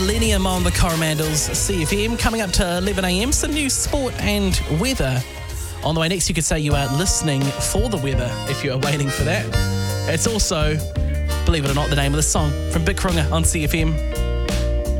Millennium on the Coromandels CFM. Coming up to 11 a.m, some new sport and weather. On the way next, you could say you are listening for the weather if you are waiting for that. It's also, believe it or not, the name of the song from Big Runga on CFM.